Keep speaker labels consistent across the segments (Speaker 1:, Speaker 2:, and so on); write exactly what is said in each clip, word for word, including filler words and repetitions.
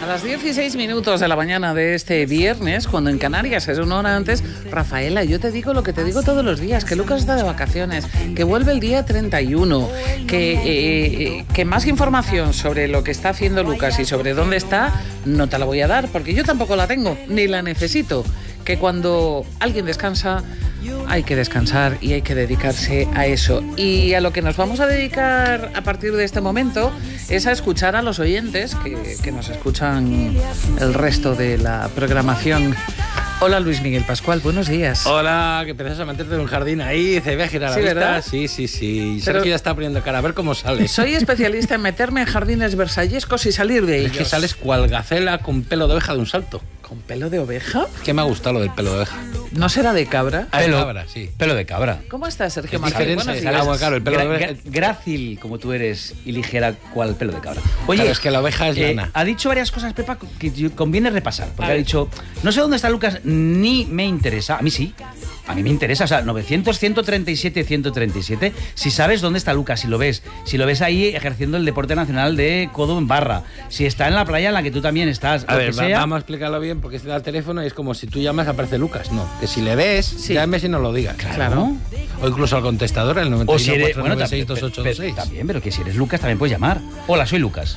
Speaker 1: A las dieciséis minutos de la mañana de este viernes, cuando en Canarias es una hora antes, Rafaela, yo te digo lo que te digo todos los días, que Lucas está de vacaciones, que vuelve el día treinta y uno, que, eh, que más información sobre lo que está haciendo Lucas y sobre dónde está, no te la voy a dar, porque yo tampoco la tengo, ni la necesito. Que cuando alguien descansa, hay que descansar y hay que dedicarse a eso. Y a lo que nos vamos a dedicar a partir de este momento es a escuchar a los oyentes que, que nos escuchan el resto de la programación. Hola, Luis Miguel Pascual, buenos días.
Speaker 2: Hola, que empiezas a meterte en un jardín ahí, se ve a girar la
Speaker 1: sí,
Speaker 2: vista.
Speaker 1: ¿verdad?
Speaker 2: Sí, sí, sí.
Speaker 1: Pero
Speaker 2: Sergio ya está poniendo cara, a ver cómo sale.
Speaker 1: Soy especialista en meterme en jardines versallescos y salir de ellos.
Speaker 2: Es que sales cual gacela con pelo de oveja de un salto.
Speaker 1: ¿Con pelo de oveja?
Speaker 2: ¿Qué me ha gustado lo del pelo de oveja?
Speaker 1: ¿No será de cabra?
Speaker 2: Ah, de
Speaker 3: Pelo,
Speaker 2: cabra, sí.
Speaker 3: Pelo de cabra.
Speaker 1: ¿Cómo estás, Sergio
Speaker 2: Es
Speaker 1: Martín?
Speaker 2: diferente,
Speaker 1: Buenos
Speaker 2: ¿sabes?
Speaker 1: días.
Speaker 2: Ah, claro, el pelo de
Speaker 3: Gra-
Speaker 2: oveja.
Speaker 3: gra- grácil como tú eres y ligera cual pelo de cabra. Oye,
Speaker 2: Claro, es que la oveja es
Speaker 3: eh,
Speaker 2: lana.
Speaker 3: ha dicho varias cosas, Pepa, que yo- conviene repasar. Porque
Speaker 1: A
Speaker 3: ha
Speaker 1: ver.
Speaker 3: dicho, no sé dónde está Lucas, ni me interesa. A mí sí. A mí me interesa, o sea, novecientos, ciento treinta y siete, ciento treinta y siete. Si sabes dónde está Lucas, si lo ves, si lo ves ahí ejerciendo el deporte nacional de codo en barra, si está en la playa en la que tú también estás,
Speaker 2: A
Speaker 3: lo
Speaker 2: ver,
Speaker 3: que
Speaker 2: va-
Speaker 3: sea.
Speaker 2: vamos a explicarlo bien, porque si te da el teléfono y es como si tú llamas aparece Lucas. No, que si le ves,
Speaker 1: Sí.
Speaker 2: llames y no lo digas.
Speaker 1: Claro.
Speaker 2: O incluso al contestador, el noventa
Speaker 3: O
Speaker 2: y
Speaker 3: si
Speaker 2: uno,
Speaker 3: eres,
Speaker 2: cuatro
Speaker 3: bueno,
Speaker 2: nueve seis,
Speaker 3: también,
Speaker 2: dos ocho
Speaker 3: pe-
Speaker 2: dos
Speaker 3: pe-
Speaker 2: seis.
Speaker 3: también, pero que si eres Lucas también puedes llamar. Hola, soy Lucas.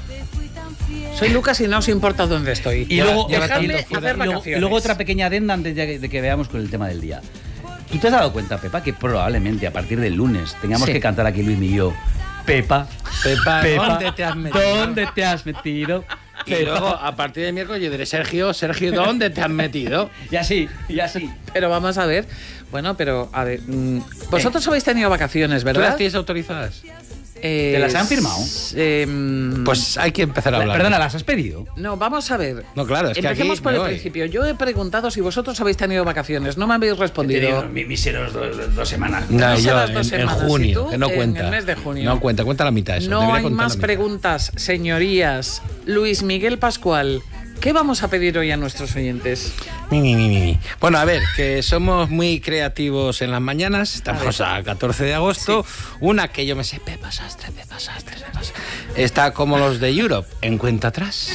Speaker 1: Soy Lucas y no os importa dónde estoy.
Speaker 3: Y luego,
Speaker 2: lleva
Speaker 1: dejadme
Speaker 2: tanto
Speaker 1: hacer
Speaker 2: fuera.
Speaker 3: y luego,
Speaker 1: vacaciones.
Speaker 3: y luego otra pequeña adenda antes de, de que veamos con el tema del día. ¿Tú te has dado cuenta, Pepa, que probablemente a partir del lunes tengamos
Speaker 1: Sí.
Speaker 3: que cantar aquí Luis y yo? Pepa,
Speaker 2: Pepa,
Speaker 3: Pepa,
Speaker 2: ¿dónde te has metido?
Speaker 3: ¿Dónde te has metido?
Speaker 2: Y luego, a partir de miércoles, yo diré, Sergio, Sergio, ¿dónde te has metido?
Speaker 3: Y así, y así.
Speaker 1: Pero vamos a ver. Bueno, pero a ver. mm, Vosotros habéis tenido vacaciones,
Speaker 2: ¿Tú las
Speaker 1: ¿verdad?
Speaker 2: tienes autorizadas?
Speaker 1: Eh,
Speaker 3: ¿Te las han firmado?
Speaker 1: eh, mm,
Speaker 2: Pues hay que empezar a
Speaker 3: La-
Speaker 2: hablar.
Speaker 3: perdona, ¿las has pedido?
Speaker 1: No, vamos a ver.
Speaker 2: No, claro, es que
Speaker 1: Empecemos
Speaker 2: aquí
Speaker 1: por
Speaker 2: me
Speaker 1: el
Speaker 2: voy.
Speaker 1: principio. Yo he preguntado si vosotros habéis tenido vacaciones. No me habéis respondido.
Speaker 3: míseros dos, dos semanas.
Speaker 2: No,
Speaker 1: No sé
Speaker 2: yo
Speaker 1: las
Speaker 2: en,
Speaker 1: dos
Speaker 2: en
Speaker 1: semanas, ¿y
Speaker 2: junio,
Speaker 1: tú?
Speaker 2: que no
Speaker 1: En
Speaker 2: cuenta.
Speaker 1: el mes de junio.
Speaker 2: No cuenta, cuenta la mitad eso.
Speaker 1: No
Speaker 2: debería
Speaker 1: hay
Speaker 2: contar
Speaker 1: más
Speaker 2: la mitad.
Speaker 1: preguntas, señorías. Luis Miguel Pascual, ¿qué vamos a pedir hoy a nuestros oyentes?
Speaker 2: Mi, mi, mi, mi, mi. Bueno, a ver, que somos muy creativos en las mañanas. Estamos a, catorce de agosto. Una que yo me sé, Pepa Sastre, Pepa Sastre, Pepa Sastre. Está como los de Europe, en cuenta atrás.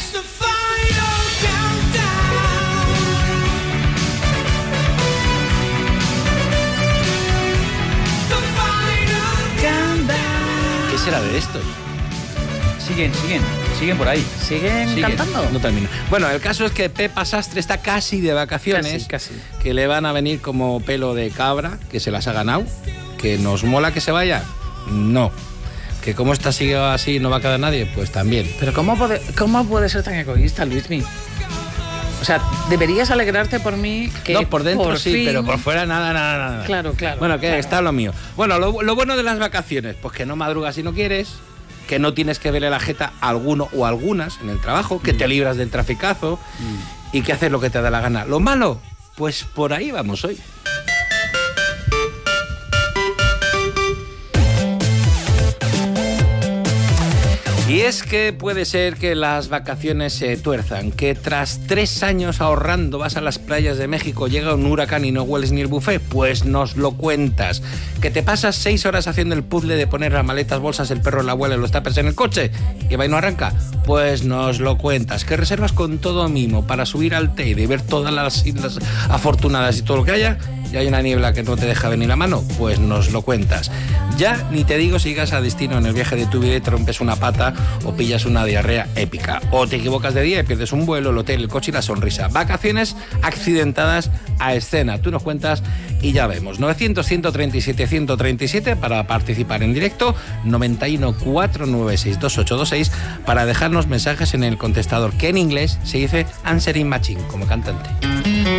Speaker 2: ¿Qué será de estos?
Speaker 3: Siguen, siguen, siguen por ahí.
Speaker 1: ¿Siguen
Speaker 3: Siguen.
Speaker 1: cantando?
Speaker 2: No termino. Bueno, el caso es que Pepa Sastre está casi de vacaciones.
Speaker 1: Casi, casi.
Speaker 2: Que le van a venir como pelo de cabra, que se las ha ganado. Que nos mola que se vaya. No. Que como esta sigue así no va a quedar nadie, pues también.
Speaker 1: Pero ¿cómo puede, cómo puede ser tan egoísta, Luismi? O sea, deberías alegrarte por mí que
Speaker 2: No, por dentro sí,
Speaker 1: fin-
Speaker 2: pero por fuera nada, nada, nada.
Speaker 1: Claro, claro.
Speaker 2: Bueno, que
Speaker 1: claro.
Speaker 2: está lo mío. Bueno, lo, lo bueno de las vacaciones, pues que no madrugas si no quieres, que no tienes que verle la jeta a alguno o algunas en el trabajo, que te libras del traficazo y que haces lo que te da la gana. Lo malo, pues por ahí vamos hoy. Y es que puede ser que las vacaciones se tuerzan, que tras tres años ahorrando vas a las playas de México, llega un huracán y no hueles ni el buffet, pues nos lo cuentas. Que te pasas seis horas haciendo el puzzle de poner las maletas, bolsas, el perro, la abuela y los tapers en el coche y va y no arranca, pues nos lo cuentas. Que reservas con todo mimo para subir al Teide y ver todas las islas afortunadas y todo lo que haya, y hay una niebla que no te deja venir la mano, pues nos lo cuentas. Ya ni te digo si llegas a destino en el viaje de tu vida y te rompes una pata o pillas una diarrea épica. O te equivocas de día y pierdes un vuelo, el hotel, el coche y la sonrisa. Vacaciones accidentadas a escena. Tú nos cuentas y ya vemos. novecientos, ciento treinta y siete, ciento treinta y siete para participar en directo. noventa y uno, cuatrocientos noventa y seis, veintiocho veintiséis para dejarnos mensajes en el contestador, que en inglés se dice answering machine, como cantante.